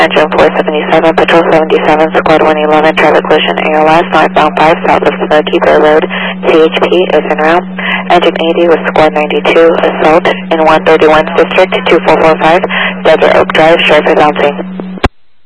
engine 477, Patrol 77, Squad 111, traffic collision ALS, northbound 5, south of Snowkeeper Road, CHP is en route. Engine 80 with Squad 92, assault in 131st District, 2445, Desert Oak Drive, sheriff is bouncing.